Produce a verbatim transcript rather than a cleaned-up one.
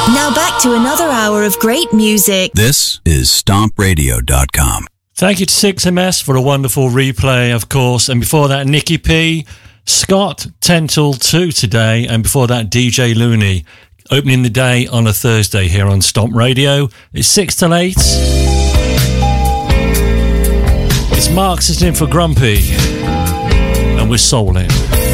Now back to another hour of great music. This is stomp radio dot com. Thank you to six M S for a wonderful replay, of course. And before that, Nicky P, Scott, ten till two today. And before that, D J Looney, opening the day on a Thursday here on Stomp Radio. It's six till eight. It's Mark sitting in for Grumpy. And we're souling.